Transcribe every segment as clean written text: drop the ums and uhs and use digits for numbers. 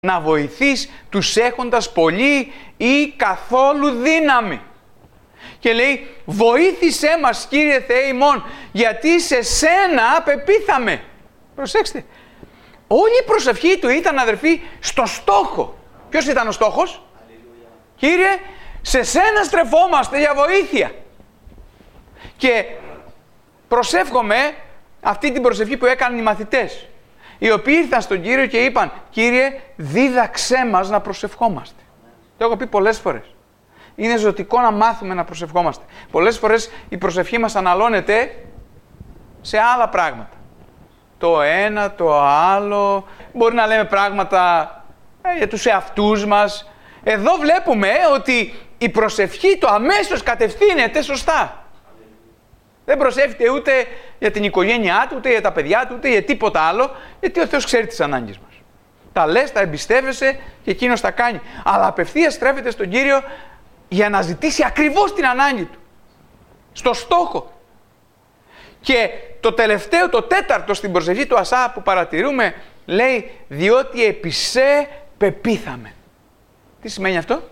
να βοηθείς τους έχοντας πολύ ή καθόλου δύναμη. Και λέει, βοήθησέ μας Κύριε Θεέ ημών, γιατί σε σένα πεπίθαμε. Προσέξτε, όλη η προσευχή του ήταν, αδερφοί, στο στόχο. Ποιος ήταν ο στόχος? Κύριε, σε σένα στρεφόμαστε για βοήθεια. Και προσεύχομαι αυτή την προσευχή που έκαναν οι μαθητές, οι οποίοι ήρθαν στον Κύριο και είπαν, Κύριε, δίδαξέ μας να προσευχόμαστε. Το έχω πει πολλές φορές. Είναι ζωτικό να μάθουμε να προσευχόμαστε. Πολλές φορές η προσευχή μας αναλώνεται σε άλλα πράγματα. Το ένα, το άλλο. Μπορεί να λέμε πράγματα για τους εαυτούς μας. Εδώ βλέπουμε ότι η προσευχή του αμέσως κατευθύνεται σωστά. Δεν προσεύχεται ούτε για την οικογένειά του, ούτε για τα παιδιά του, ούτε για τίποτα άλλο, γιατί ο Θεός ξέρει τις ανάγκες μας. Τα λες, τα εμπιστεύεσαι και εκείνος τα κάνει. Αλλά απευθείας στρέφεται στον Κύριο για να ζητήσει ακριβώς την ανάγκη του. Στο στόχο. Και το τελευταίο, το τέταρτο στην προσευχή του Ασά που παρατηρούμε, λέει, διότι επί σε πεπίθαμε. Τι σημαίνει αυτό?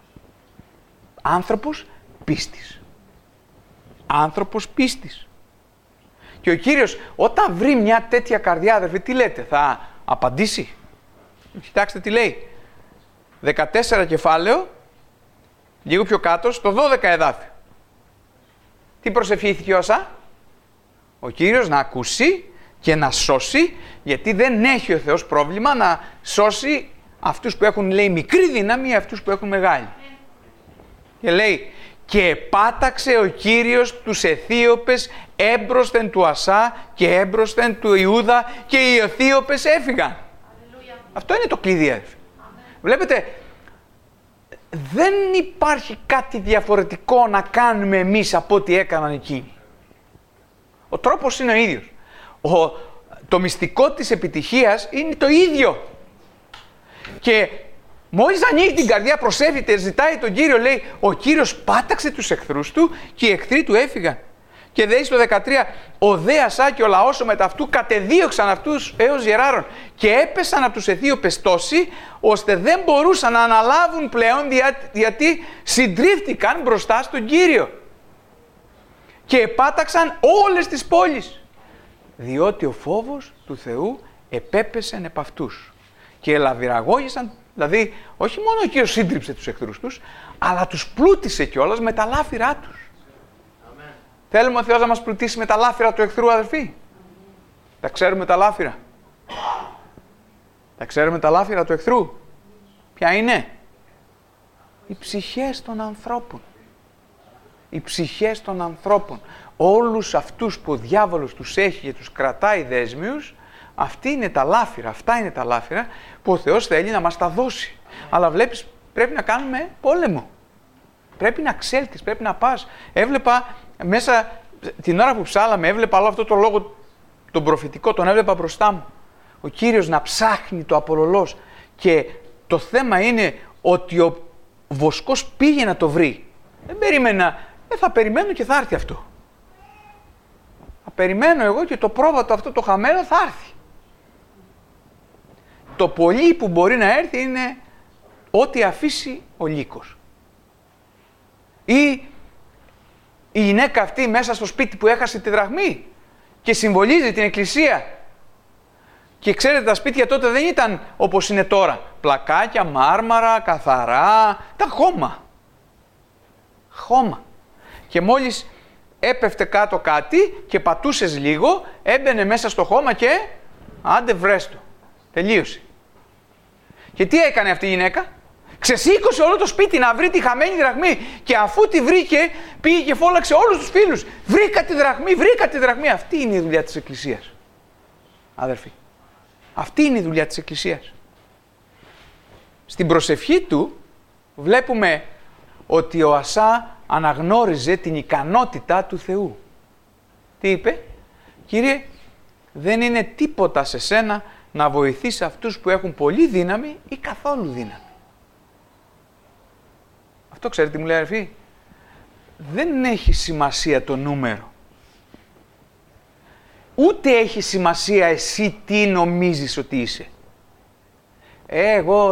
Άνθρωπος πίστης. Άνθρωπος πίστης. Και ο Κύριος όταν βρει μια τέτοια καρδιά, αδερφοί, τι λέτε, θα απαντήσει? Κοιτάξτε τι λέει. 14 κεφάλαιο, λίγο πιο κάτω, στο 12 εδάφιο. Τι προσευχήθηκε ο Ασά? Ο Κύριος να ακούσει και να σώσει, γιατί δεν έχει ο Θεός πρόβλημα να σώσει αυτούς που έχουν, λέει, μικρή δύναμη ή αυτούς που έχουν μεγάλη. Και λέει, και επάταξε ο Κύριος τους Αιθίωπες έμπροσθεν του Ασά και έμπροσθεν του Ιούδα και οι Αιθίωπες έφυγαν. Αυτό είναι το κλειδί. Βλέπετε, δεν υπάρχει κάτι διαφορετικό να κάνουμε εμείς από ό,τι έκαναν εκείνοι. Ο τρόπος είναι ο ίδιος. Το μυστικό της επιτυχίας είναι το ίδιο. Και μόλις ανοίγει την καρδιά, προσεύχεται, ζητάει τον Κύριο, λέει, ο Κύριος πάταξε τους εχθρούς του και οι εχθροί του έφυγαν. Και λέει στο 13, ο δε Ασά και ο λαός ο μετά αυτού κατεδίωξαν αυτούς έως Γεράρων και έπεσαν από τους Αιθίωπες τόσοι, ώστε δεν μπορούσαν να αναλάβουν πλέον γιατί συντρίφτηκαν μπροστά στον Κύριο. Και επάταξαν όλες τις πόλεις, διότι ο φόβος του Θεού επέπεσεν επ' αυτούς. Και ελαβυραγώγησαν, δηλαδή όχι μόνο ο Κύριος σύντριψε τους εχθρούς τους, αλλά τους πλούτησε κιόλας με τα λάφυρά τους. Θέλουμε ο Θεός να μας πλουτίσει με τα λάφυρα του εχθρού, αδερφοί? Τα ξέρουμε τα λάφυρα? Τα ξέρουμε τα λάφυρα του εχθρού? Ποια είναι? Οι ψυχές των ανθρώπων. Οι ψυχές των ανθρώπων. Όλους αυτούς που ο διάβολος τους έχει και τους κρατάει δέσμιους, αυτή είναι τα λάφυρα, αυτά είναι τα λάφυρα που ο Θεός θέλει να μας τα δώσει. Αλλά βλέπεις, πρέπει να κάνουμε πόλεμο. Πρέπει να ξέλθεις, πρέπει να πας. Έβλεπα μέσα την ώρα που ψάλαμε, έβλεπα όλο αυτό το λόγο, τον προφητικό, τον έβλεπα μπροστά μου. Ο Κύριος να ψάχνει το απολωλός. Και το θέμα είναι ότι ο βοσκός πήγε να το βρει. Δεν περίμενα, θα περιμένω και θα έρθει αυτό. Θα περιμένω εγώ και το πρόβατο αυτό το χαμένο θα έρθει. Το πολύ που μπορεί να έρθει είναι ό,τι αφήσει ο λύκος. Ή η γυναίκα αυτή μέσα στο σπίτι που έχασε τη δραχμή και συμβολίζει την εκκλησία. Και ξέρετε, τα σπίτια τότε δεν ήταν όπως είναι τώρα. Πλακάκια, μάρμαρα, καθαρά, ήταν χώμα. Χώμα. Και μόλις έπεφτε κάτω κάτι και πατούσες λίγο, έμπαινε μέσα στο χώμα και άντε βρέστο. Τελείωσε. Και τι έκανε αυτή η γυναίκα? Ξεσήκωσε όλο το σπίτι να βρει τη χαμένη δραχμή και αφού τη βρήκε πήγε και φώναξε όλους τους φίλους. Βρήκα τη δραχμή, βρήκα τη δραχμή. Αυτή είναι η δουλειά της Εκκλησίας. Αδερφοί. Αυτή είναι η δουλειά της Εκκλησίας. Στην προσευχή του βλέπουμε ότι ο Ασά αναγνώριζε την ικανότητα του Θεού. Τι είπε? Κύριε, δεν είναι τίποτα σε σένα να βοηθήσει αυτούς που έχουν πολύ δύναμη ή καθόλου δύναμη. Αυτό ξέρετε τι μου λέει, αδερφοί? Δεν έχει σημασία το νούμερο. Ούτε έχει σημασία εσύ τι νομίζεις ότι είσαι. Εγώ